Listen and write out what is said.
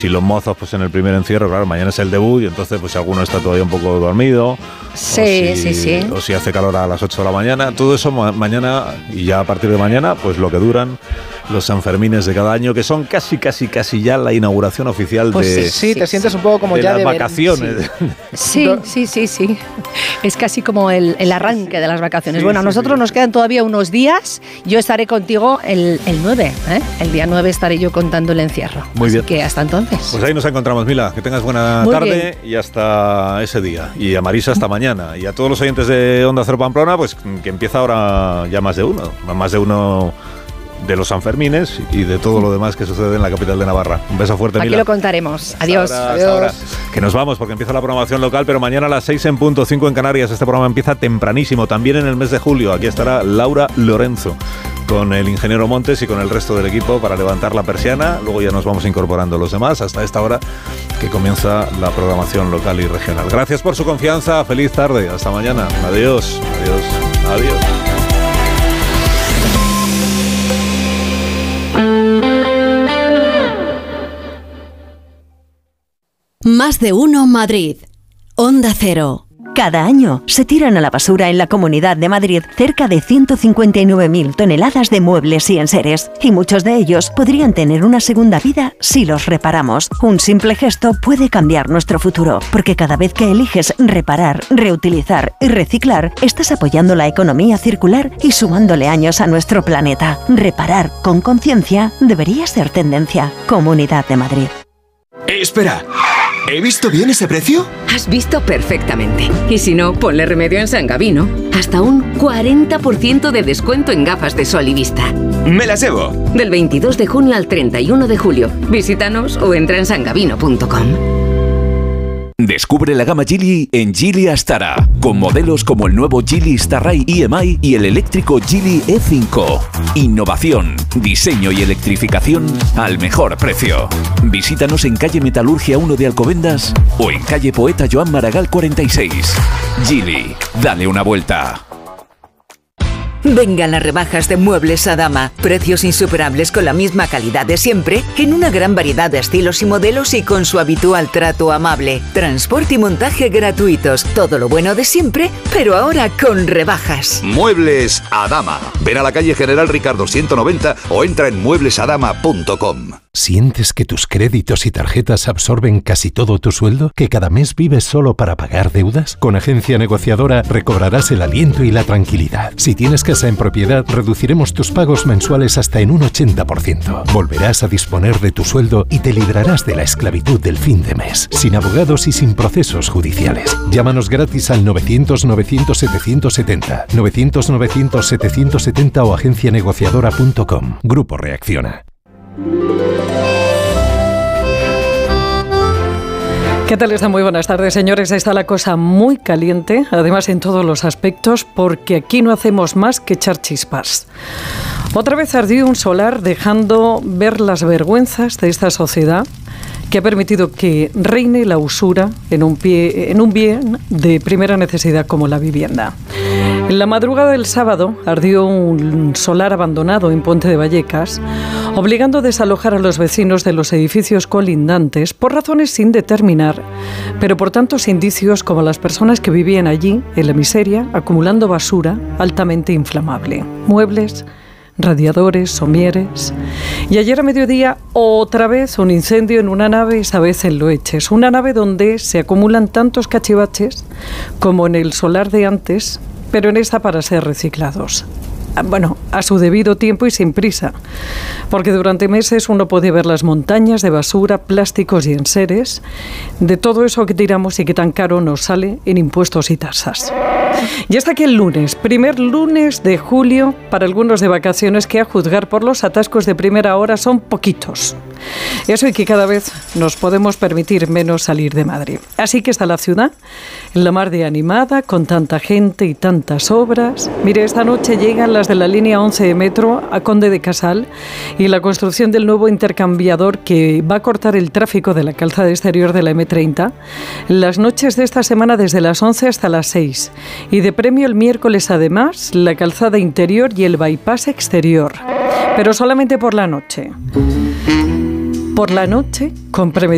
Si los mozos, pues en el primer encierro, claro, mañana es el debut y entonces pues si alguno está todavía un poco dormido. Sí. O si hace calor a las 8 de la mañana. Todo eso mañana y ya a partir de mañana, pues lo que duran los Sanfermines de cada año, que son casi ya la inauguración oficial de... Sí, te sientes un poco como de ya las de vacaciones. Sí. Es casi como el arranque de las vacaciones. Bueno, a nosotros nos quedan todavía unos días. Yo estaré contigo el 9, ¿eh? El día 9 estaré yo contando el encierro. Muy bien. Así que hasta entonces. Pues ahí nos encontramos, Mila. Que tengas buena tarde y hasta ese día. Y a Marisa hasta mañana. Y a todos los oyentes de Onda Cero Pamplona, pues que empieza ahora ya más de uno de los Sanfermines y de todo lo demás que sucede en la capital de Navarra. Un beso fuerte, Mila. Aquí lo contaremos. Adiós. Hasta ahora. Que nos vamos porque empieza la programación local, pero mañana a las 6 en punto, 5 en Canarias. Este programa empieza tempranísimo, también en el mes de julio. Aquí estará Laura Lorenzo con el ingeniero Montes y con el resto del equipo para levantar la persiana. Luego ya nos vamos incorporando los demás hasta esta hora que comienza la programación local y regional. Gracias por su confianza. Feliz tarde. Hasta mañana. Adiós. Más de uno Madrid. Onda Cero. Cada año se tiran a la basura en la Comunidad de Madrid cerca de 159.000 toneladas de muebles y enseres, y muchos de ellos podrían tener una segunda vida si los reparamos. Un simple gesto puede cambiar nuestro futuro, porque cada vez que eliges reparar, reutilizar y reciclar, estás apoyando la economía circular y sumándole años a nuestro planeta. Reparar con conciencia debería ser tendencia. Comunidad de Madrid. Espera, ¿he visto bien ese precio? Has visto perfectamente. Y si no, ponle remedio en San Gabino. Hasta un 40% de descuento en gafas de sol y vista. Me las llevo. Del 22 de junio al 31 de julio. Visítanos o entra en sangavino.com. Descubre la gama Geely en Geely Astara, con modelos como el nuevo Geely Starray EMI y el eléctrico Geely E5. Innovación, diseño y electrificación al mejor precio. Visítanos en calle Metalurgia 1 de Alcobendas o en calle Poeta Joan Maragall 46. Geely, dale una vuelta. Vengan las rebajas de Muebles Adama. Precios insuperables con la misma calidad de siempre, en una gran variedad de estilos y modelos y con su habitual trato amable. Transporte y montaje gratuitos. Todo lo bueno de siempre, pero ahora con rebajas. Muebles Adama. Ven a la calle General Ricardo 190 o entra en mueblesadama.com. ¿Sientes que tus créditos y tarjetas absorben casi todo tu sueldo? ¿Que cada mes vives solo para pagar deudas? Con Agencia Negociadora recobrarás el aliento y la tranquilidad. Si tienes casa en propiedad, reduciremos tus pagos mensuales hasta en un 80%. Volverás a disponer de tu sueldo y te librarás de la esclavitud del fin de mes, sin abogados y sin procesos judiciales. Llámanos gratis al 900-900-770, 900-900-770 o agencianegociadora.com. Grupo Reacciona. ¿Qué tal está? Muy buenas tardes, señores. Está la cosa muy caliente, además en todos los aspectos, porque aquí no hacemos más que echar chispas. Otra vez ardió un solar dejando ver las vergüenzas de esta sociedad que ha permitido que reine la usura en un bien de primera necesidad como la vivienda. En la madrugada del sábado ardió un solar abandonado en Ponte de Vallecas, obligando a desalojar a los vecinos de los edificios colindantes por razones sin determinar, pero por tantos indicios como las personas que vivían allí, en la miseria, acumulando basura altamente inflamable, muebles, radiadores, somieres. Y ayer a mediodía otra vez un incendio en una nave, esta vez en Loeches, una nave donde se acumulan tantos cachivaches como en el solar de antes, pero en esta para ser reciclados. Bueno, a su debido tiempo y sin prisa, porque durante meses uno puede ver las montañas de basura, plásticos y enseres, de todo eso que tiramos y que tan caro nos sale en impuestos y tasas. Y hasta aquí el lunes, primer lunes de julio, para algunos de vacaciones que a juzgar por los atascos de primera hora son poquitos. Eso y que cada vez nos podemos permitir menos salir de Madrid. Así que está la ciudad, en la mar de animada, con tanta gente y tantas obras. Mire, esta noche llegan las de la línea 11 de metro a Conde de Casal y la construcción del nuevo intercambiador que va a cortar el tráfico de la calzada exterior de la M30. Las noches de esta semana desde las 11 hasta las 6. Y de premio el miércoles además la calzada interior y el bypass exterior. Pero solamente por la noche. Por la noche, con premeditación.